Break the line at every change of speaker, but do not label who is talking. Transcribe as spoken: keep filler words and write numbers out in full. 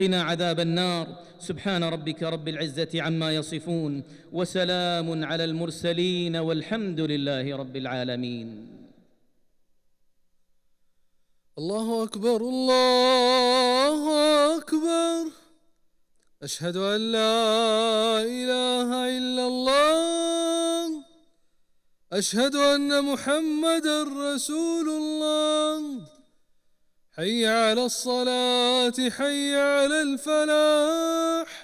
قنا عذاب النار. سبحان ربك رب العزة عما يصفون، وسلام على المرسلين، والحمد لله رب العالمين.
الله أكبر الله أكبر، أشهد أن لا إله إلا الله، أشهد أن محمدًا رسول الله. حي على الصلاة حي على الفلاح.